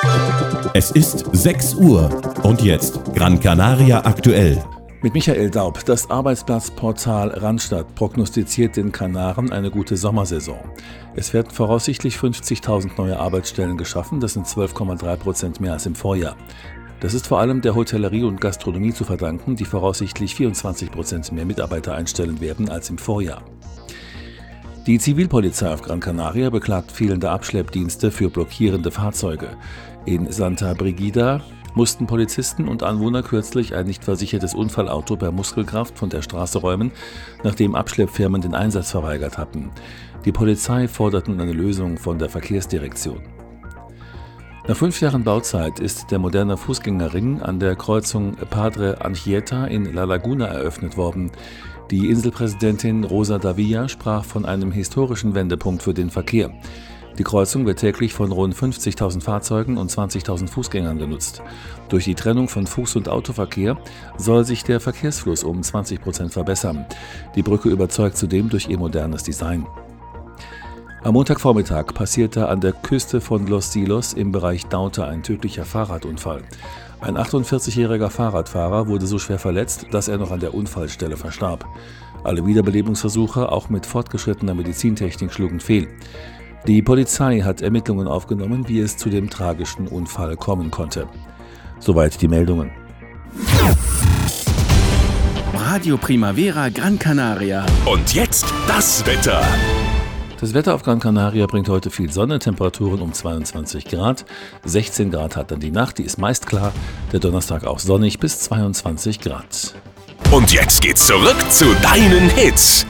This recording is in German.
Es ist 6 Uhr und jetzt Gran Canaria aktuell. Mit Michael Daub. Das Arbeitsplatzportal Randstadt prognostiziert den Kanaren eine gute Sommersaison. Es werden voraussichtlich 50.000 neue Arbeitsstellen geschaffen, das sind 12,3% mehr als im Vorjahr. Das ist vor allem der Hotellerie und Gastronomie zu verdanken, die voraussichtlich 24% mehr Mitarbeiter einstellen werden als im Vorjahr. Die Zivilpolizei auf Gran Canaria beklagt fehlende Abschleppdienste für blockierende Fahrzeuge. In Santa Brígida mussten Polizisten und Anwohner kürzlich ein nicht versichertes Unfallauto per Muskelkraft von der Straße räumen, nachdem Abschleppfirmen den Einsatz verweigert hatten. Die Polizei fordert nun eine Lösung von der Verkehrsdirektion. Nach 5 Jahren Bauzeit ist der moderne Fußgängerring an der Kreuzung Padre Anchieta in La Laguna eröffnet worden. Die Inselpräsidentin Rosa Davila sprach von einem historischen Wendepunkt für den Verkehr. Die Kreuzung wird täglich von rund 50.000 Fahrzeugen und 20.000 Fußgängern genutzt. Durch die Trennung von Fuß- und Autoverkehr soll sich der Verkehrsfluss um 20% verbessern. Die Brücke überzeugt zudem durch ihr modernes Design. Am Montagvormittag passierte an der Küste von Los Silos im Bereich Daute ein tödlicher Fahrradunfall. Ein 48-jähriger Fahrradfahrer wurde so schwer verletzt, dass er noch an der Unfallstelle verstarb. Alle Wiederbelebungsversuche, auch mit fortgeschrittener Medizintechnik, schlugen fehl. Die Polizei hat Ermittlungen aufgenommen, wie es zu dem tragischen Unfall kommen konnte. Soweit die Meldungen. Radio Primavera Gran Canaria. Und jetzt das Wetter. Das Wetter auf Gran Canaria bringt heute viel Sonne, Temperaturen um 22 Grad. 16 Grad hat dann die Nacht, die ist meist klar. Der Donnerstag auch sonnig bis 22 Grad. Und jetzt geht's zurück zu deinen Hits.